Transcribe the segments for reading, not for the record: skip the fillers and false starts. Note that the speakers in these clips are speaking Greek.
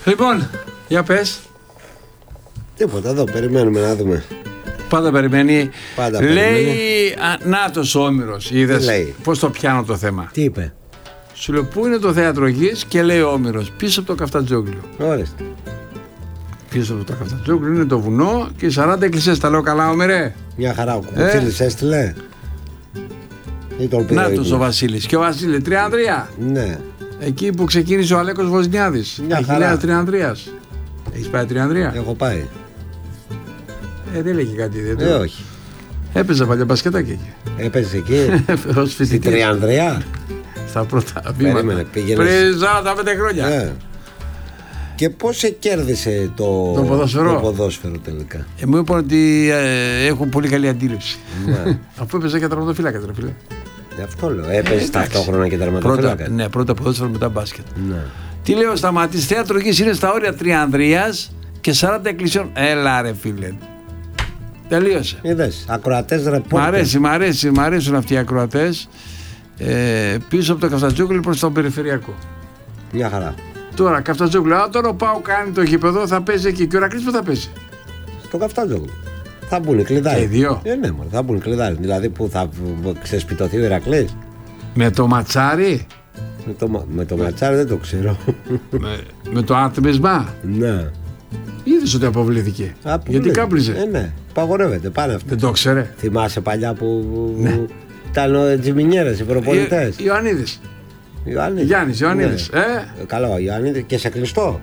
Λοιπόν, για πες. Τίποτα, εδώ περιμένουμε να δούμε. Πάντα περιμένει. Πάντα λέει, περιμένει. νάτος ο Όμηρος. Είδες πώς το πιάνω το θέμα. Τι είπε? Σου λέω, πού είναι το θέατρο γης, και λέει ο Όμηρος, πίσω από το Καφτατζόγλιο. Ορίστε. Πίσω από το Καφτατζόγλιο είναι το βουνό και οι 40 εκκλησίες. Τα λέω καλά, Όμηρε? Μια χαρά, ο Κουτσίλης έστειλε. Ή τον πήρε? Νάτος ο Βασίλης. Και ο Βασίλης, Τριανδρία. Ναι. Εκεί που ξεκίνησε ο Αλέκος Βοσνιάδης. Μια χαρά. Τριανδρίας. Έχεις πάει Τριανδρία? Έχω πάει. Δεν λέγει κάτι ιδιαίτερο. Όχι. Έπαιζε παλιά μπασκετάκι εκεί. Έπαιζε εκεί. Ως Στην φοιτητής. Τριανδρία. Στα πρώτα βήματα. Περίμενε, πήγαινε. Πριν 45 χρόνια. Ναι. Και πώς σε κέρδισε το ποδόσφαιρο τελικά? Μου είπαν ότι έχουν πολύ καλή αντίληψη. Ναι. Αφού έπαιζε και τερματοφύλακα, ρε φίλε. Αυτό λέω. Έπαιζε ταυτόχρονα και τερματοφύλακα. Ναι, πρώτα ποδόσφαιρο, μετά μπάσκετ. Ναι. Τι λέω, Σταματής, θέατρο γης είναι στα όρια Τριανδρίας και 40 εκκλησιών. Έλα, ρε φίλε. Τελείωσε. Είδες, ακροατές ρεπόρτερ. Μ' αρέσουν αυτοί οι ακροατές. Πίσω από το Καφτατζόγλιο προς το περιφερειακό. Μια χαρά. Τώρα, Καφτατζόγλιο, τώρα ο Πάου κάνει το γήπεδο, θα παίζει εκεί. Και ο Ηρακλής που θα παίζει? Στο Καφτατζόγλιο. Θα μπουν κλειδάρι. Και οι δύο. Ναι, μωρέ, θα μπουν κλειδάρι. Δηλαδή που θα ξεσπιτωθεί ο Ηρακλής. Με το ματσάρι. Με το ματσάρι δεν το ξέρω. με το άτμισμα. Ναι. Είδες ότι αποβλήθηκε? Γιατί κάπλιζε? Ναι, παγορεύεται, πάνε αυτό. Δεν το ξέρε. Θυμάσαι παλιά που ήταν τζιμινιέρες, οι προπονητές. Ιωαννίδης. Γιάννης Ιωαννίδης. Ναι. Καλό, Ιωαννίδης, και σε κλειστό.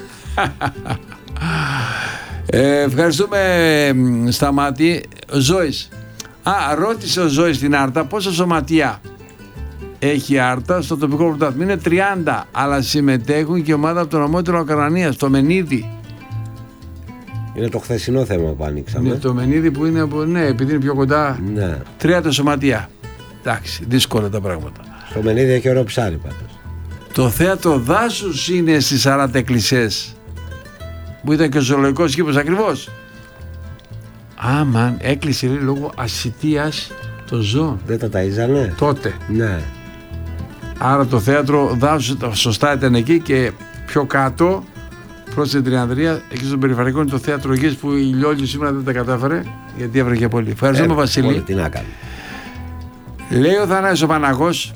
Ευχαριστούμε, Σταμάτη. Ζώης. Ρώτησε ο Ζώης την Άρτα πόσα σωματεία έχει η Άρτα στο τοπικό πρωτάθλημα. Είναι 30, αλλά συμμετέχουν και ομάδα από τον νομό της Λακαρανίας, το Μενίδη. Είναι το χθεσινό θέμα που ανοίξαμε. Ναι, το Μενίδη που είναι, ναι, επειδή είναι πιο κοντά. Ναι. 30 σωματεία. Εντάξει, δύσκολα τα πράγματα. Στο Μενίδη έχει ωραίο ψάρι πάντως. Το θέατρο Δάσους είναι στις 40 εκκλησίες, που ήταν και ο ζωολογικός κήπος ακριβώς. Άμαν, έκλεισε, λέει, λόγω ασιτείας των ζώων. Δεν τα ταΐζανε τότε? Ναι. Άρα το θέατρο Δάσους σωστά ήταν εκεί, και πιο κάτω προς την Τριανδρία, εκεί στον περιφερειακό, είναι το θέατρο Γης, που η Λιόλη σήμερα δεν τα κατάφερε γιατί έβρεχε πολύ. Ευχαριστούμε, Βασίλη. Τι να κάνει. Λέει ο Θανάσης ο Παναγός,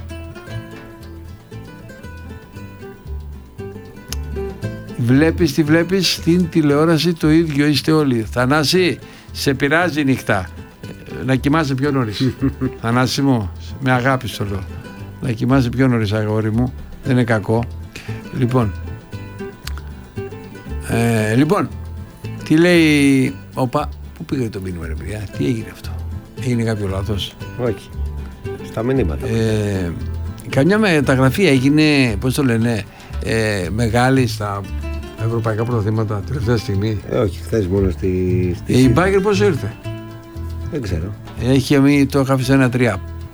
τι βλέπεις στην τηλεόραση, το ίδιο είστε όλοι. Θανάση, σε πειράζει νύχτα να κοιμάσαι πιο νωρίς? Θανάση μου, με αγάπη στο λέω, να κοιμάσαι πιο νωρίς, αγόρι μου, δεν είναι κακό. Λοιπόν, τι λέει πού πήγε το μήνυμα, ρε παιδιά? Τι έγινε αυτό? Έγινε κάποιο λάθος? Όχι, στα μηνύματα. Καμιά μεταγραφή έγινε, πώς το λένε, μεγάλη στα ευρωπαϊκά πρωταθλήματα τελευταία στιγμή? Όχι, χθες μόνο στη η Μπάγκερ πόσο ήρθε? Δεν ξέρω. Το είχα αφήσει 1-3.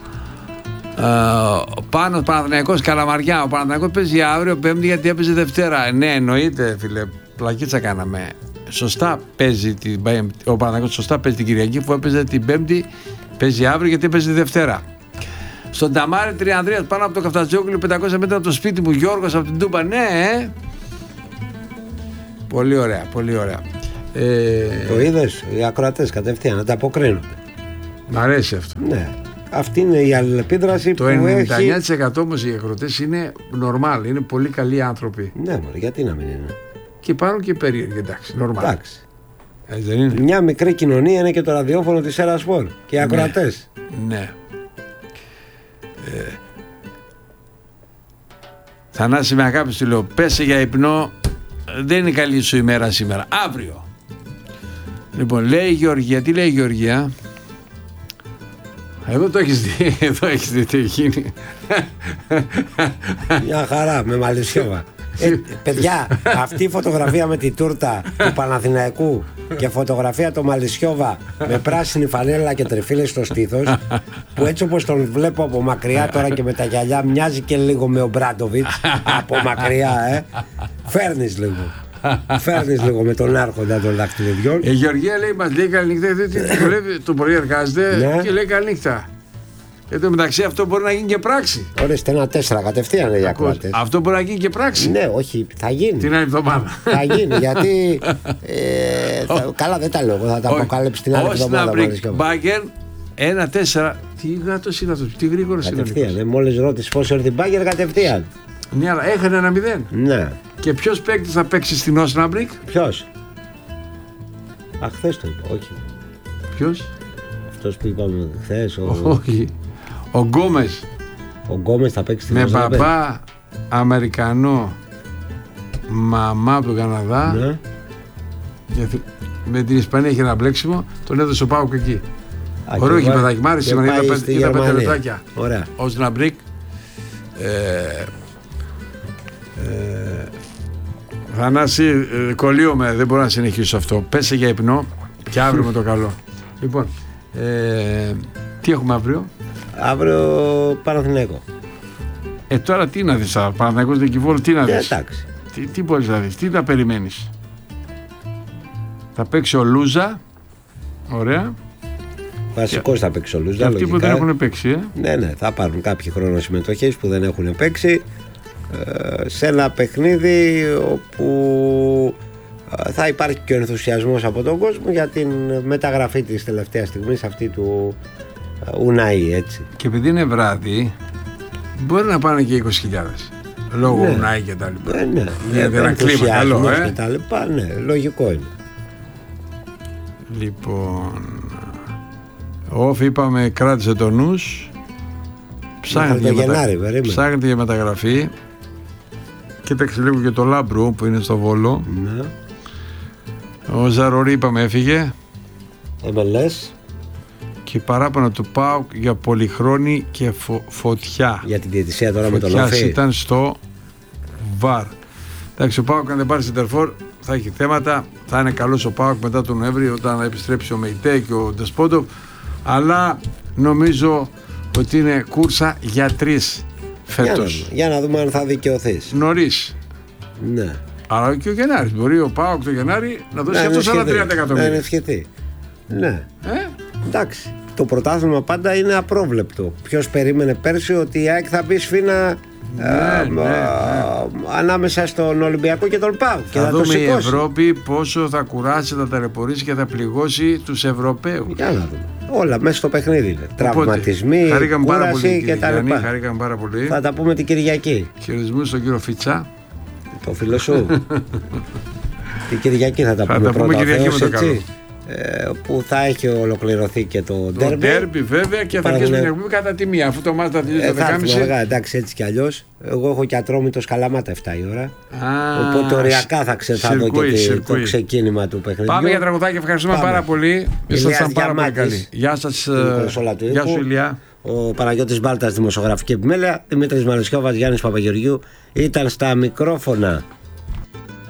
Πάνω Παναθηναϊκός Καλαμαριά. Ο Παναθηναϊκός παίζει αύριο Πέμπτη, γιατί έπαιζε Δευτέρα. Ναι, εννοείται, φίλε, πλακίτσα κάναμε. Σωστά παίζει ο Παναθηναϊκός, σωστά παίζει την Κυριακή, που έπαιζε την Πέμπτη, παίζει αύριο γιατί παίζει τη Δευτέρα. Στον Ταμάρι Τριανδρίας, πάνω από το Καφτατζόγλιο, 500 μέτρα από το σπίτι μου, Γιώργος από την Τούμπα. Ναι, πολύ ωραία, πολύ ωραία. Το είδες, οι ακροατές κατευθείαν να τα αποκρίνονται. Μ' αρέσει αυτό. Ναι. Αυτή είναι η αλληλεπίδραση το που έχει. Το 99% όμως οι ακροατές είναι normal, είναι πολύ καλοί άνθρωποι. Ναι, μωρέ, γιατί να μην είναι. Και υπάρχουν και περίεργοι, εντάξει, normal. Εντάξει. Δεν είναι? Μια μικρή κοινωνία είναι και το ραδιόφωνο της Σέρα Σπορ και οι ακροατές. Ναι. Θανάση, με αγάπη σου λέω, πέσε για υπνό, δεν είναι καλή σου ημέρα σήμερα, αύριο. Λοιπόν, λέει η Γεωργία, τι λέει η Γεωργία? Εδώ το έχεις δει, εδώ έχεις δει τι έχει γίνει. Μια χαρά, με Μαλισσιόβα. Παιδιά, αυτή η φωτογραφία με τη τούρτα του Παναθηναϊκού και φωτογραφία του Μαλισσιόβα με πράσινη φανέλα και τριφύλες στο στήθος, που έτσι όπως τον βλέπω από μακριά τώρα και με τα γυαλιά, μοιάζει και λίγο με ο Μπράντοβιτς από μακριά, φέρνεις λίγο. Φέρνεις λίγο με τον άρχοντα των δαχτυλιδιών. Η Γεωργία λέει, μας λέει καληνύχτα, το πρωί εργάζεται και λέει καληνύχτα. Εν τω μεταξύ αυτό μπορεί να γίνει και πράξη. Ορίστε, ένα 4 κατευθείαν για ακροατές. Αυτό μπορεί να γίνει και πράξη. Ναι, όχι, θα γίνει. Την άλλη εβδομάδα. Θα γίνει, γιατί. Καλά, δεν τα λέω. Θα τα αποκαλύψει την άλλη εβδομάδα. Μπάγκερ 1-4. Τι γάτος είναι αυτό, τι γρήγορο είναι. Κατευθείαν. Μόλις ρώτησε πώς έρθει Μπάγκερ, κατευθείαν. Ναι, αλλά έχανε 1-0. Ναι. Και ποιος παίκτης θα παίξει στην Όσναμπρικ? Ποιος? Χθες το είπα, όχι. Ποιος? Αυτός που είπαμε χθες. Όχι. Ο Γκόμες. Ο Γκόμες θα παίξει στην με Όσναμπρικ. παπά Αμερικανό, μαμά από τον Καναδά. Ναι. Γιατί με την Ισπανία είχε ένα μπλέξιμο, τον έδωσε ο Πάουκ εκεί. Ωραίο γηπεδάκι, μ' άρεσε σήμερα, είδα 5 λεπτάκια. Ωραία. Όσναμπρικ. Θανάση, κολλείομαι, δεν μπορώ να συνεχίσω αυτό. Πέσε για ύπνο και αύριο με το καλό. Λοιπόν, τι έχουμε αύριο? Αύριο Παναθηναϊκό. Τώρα τι να δεις, Παναθηναϊκός Νικηφόρου, τι να δεις? Εντάξει. Τι μπορείς να δεις, τι να περιμένεις? Θα παίξει ο Λούζα, ωραία. Βασικός θα παίξει ο Λούζα. Αυτοί που δεν έχουν παίξει, Ναι, θα πάρουν κάποιοι χρόνο συμμετοχής που δεν έχουν παίξει. Σε ένα παιχνίδι όπου θα υπάρχει και ο ενθουσιασμός από τον κόσμο για την μεταγραφή της τελευταίας στιγμής αυτή του Ουνάι, έτσι. Και επειδή είναι βράδυ, μπορεί να πάνε και 20.000 λόγω Ουνάι και τα λοιπά. Ναι, είναι ένα κλίμα καλό, και τα λοιπά, ναι, λογικό είναι. Λοιπόν, όφ είπαμε κράτησε το νους. Ψάχνετε για μεταγραφή. Κοίταξε λίγο και το Λάμπρου που είναι στο Βόλο. Ναι. Ο Ζαρορί είπαμε έφυγε. MLS. Και παράπονα του ΠΑΟΚ για πολυχρόνη και φωτιά. Για την διαιτησία τώρα με τον Όφη. Φωτιάς ήταν στο ΒΑΡ. Εντάξει, ο ΠΑΟΚ αν δεν πάρει σεντερφόρ θα έχει θέματα. Θα είναι καλός ο ΠΑΟΚ μετά τον Νοέμβρη όταν θα επιστρέψει ο Μεϊτέ και ο Ντεσπότοβ. Αλλά νομίζω ότι είναι κούρσα για 3 φέτος. Για να δούμε αν θα δικαιωθείς. Νωρίς. Ναι. Αλλά και ο Γενάρης. Μπορεί ο ΠΑΟΚ το Γενάρη να δώσει αυτός άλλα 30 εκατομμύρια. Να ενισχυθεί. Ναι. Εντάξει. Το πρωτάθλημα πάντα είναι απρόβλεπτο. Ποιος περίμενε πέρσι ότι η ΑΕΚ θα μπει σφήνα ανάμεσα στον Ολυμπιακό και τον ΠΑΟΚ. Θα δούμε η Ευρώπη πόσο θα κουράσει, θα ταλαιπωρήσει και θα πληγώσει τους Ευρωπαίους. Για να δούμε. Όλα μέσα στο παιχνίδι είναι. Τραυματισμοί, κούραση και τα λοιπά. Χαρήκαμε πάρα πολύ. Θα τα πούμε την Κυριακή. Χαιρετισμούς στον κύριο Φίτσα. Το φίλο σου. Την Κυριακή θα τα πούμε πρώτα. Κυριακή με το καλό. Που θα έχει ολοκληρωθεί και το ντέρμπι. Το ντέρμπι βέβαια και θα αρχίσουμε την εκπομπή κατά τη μία. Αφού το μάτι θα τελειώσει το 10.30. Εντάξει, έτσι κι αλλιώς. Εγώ έχω και Ατρόμητο Καλαμάτα 7 η ώρα. Οπότε οριακά θα δω και το ξεκίνημα του παιχνιδιού. Πάμε για τραγουδάκι. Ευχαριστούμε πάρα πολύ. Ήσασταν πάρα πολύ καλοί. Γεια σας. Γεια σου, Ηλιά. Ο Παναγιώτης Μπάλτας, δημοσιογραφική επιμέλεια. Δημήτρης Μαλισιόβας, Γιάννης Παπαγεωργιού ήταν στα μικρόφωνα.